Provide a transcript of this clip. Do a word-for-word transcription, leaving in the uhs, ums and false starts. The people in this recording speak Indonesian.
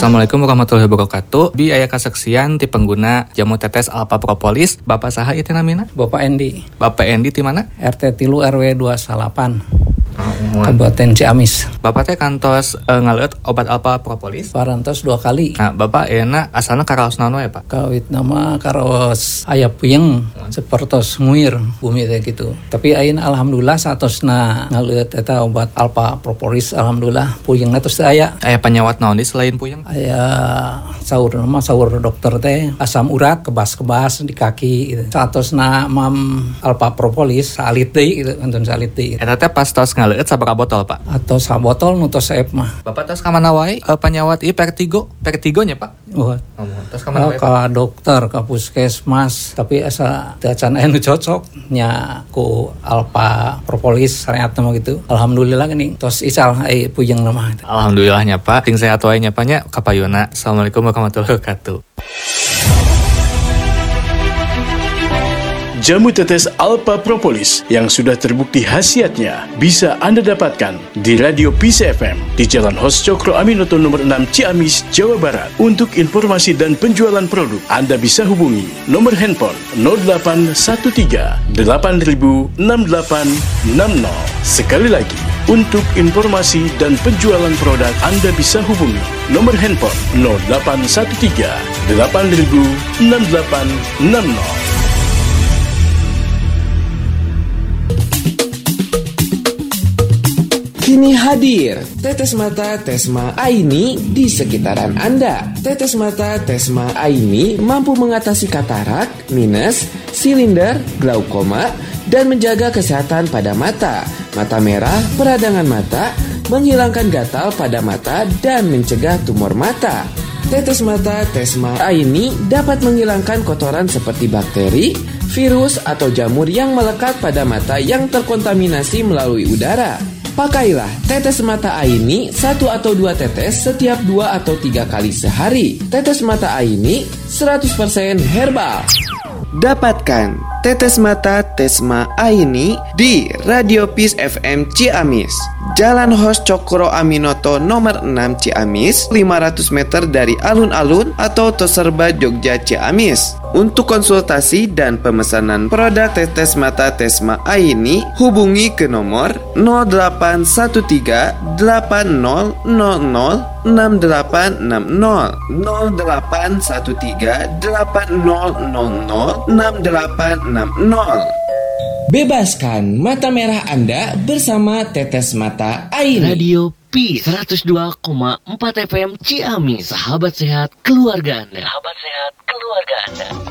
Assalamualaikum warahmatullahi wabarakatuh. Bi aya kasaksian ti pengguna jamu tetes Alpha Propolis. Bapak saha ieu teh namina? Bapak Endi. Bapak Endi ti mana? R T tilu R W dua puluh delapan. Kabupaten Ciamis. Bapak teh kantos e, ngaleut obat Alpha Propolis? Parantos dua kali. Nah, Bapak euna asalna karaos naon wae, Pak? Kawit nama karaos aya puyeng sapertos nguir bumi teh gitu. Tapi ayeuna alhamdulillah satosna ngaleut eta obat Alpha Propolis alhamdulillah puyengna tos teu aya. Aya penyawat naon di selain puyeng? Aya saur nama saur dokter teh asam urat kebas-kebas di kaki gitu. Satosna mam Alpha Propolis salit deui gitu, antun salit deui. Eta teh pas tos ngaleut sabaraha botol, Pak? Atau sabotol nu tos saep mah. Bapak tos ka mana wae e, penyawat ieu Vertigo? Vertigo nya, Pak? Oh, tos ka mana wae? Ka dokter, ka puskesmas, tapi asa teu can aya nu cocok nya ku Alpha Propolis sareat mah gitu. Alhamdulillah geuning tos ical ai puyeng mah. Alhamdulillah nya, Pak. Ting sehat wae nya, Pak nya. Kapayuna. Assalamualaikum warahmatullahi wabarakatuh. Jamu tetes Alpha Propolis yang sudah terbukti khasiatnya bisa Anda dapatkan di Radio Peace F M di Jalan Hos Cokro Aminoto nomor enam Ciamis, Jawa Barat. Untuk informasi dan penjualan produk, Anda bisa hubungi nomor handphone nol delapan satu tiga delapan nol enam delapan enam nol. Sekali lagi, untuk informasi dan penjualan produk, Anda bisa hubungi nomor handphone nol delapan satu tiga delapan nol enam delapan enam nol. Kini hadir Tetes Mata Tesma Aini di sekitaran Anda. Tetes Mata Tesma Aini mampu mengatasi katarak, minus, silinder, glaukoma, dan menjaga kesehatan pada mata, mata merah, peradangan mata, menghilangkan gatal pada mata, dan mencegah tumor mata. Tetes Mata Tesma Aini dapat menghilangkan kotoran seperti bakteri, virus, atau jamur yang melekat pada mata yang terkontaminasi melalui udara. Pakailah tetes mata Aini satu atau dua tetes setiap dua atau tiga kali sehari. Tetes mata Aini seratus persen herbal. Dapatkan tetes mata Tesma Aini di Radio Peace F M Ciamis, Jalan Hos Cokro Aminoto nomor enam Ciamis, lima ratus meter dari alun-alun atau Toserba Jogja Ciamis. Untuk konsultasi dan pemesanan produk tetes mata Tesma Aini, hubungi ke nomor nol delapan satu tiga delapan nol nol nol enam delapan enam nol nol delapan satu tiga delapan nol nol nol enam delapan enam nol. Bebaskan mata merah Anda bersama Tetes Mata Aini. Radio P seratus dua koma empat F M Ciamis, sahabat sehat keluarga Anda. Sahabat sehat keluarga Anda.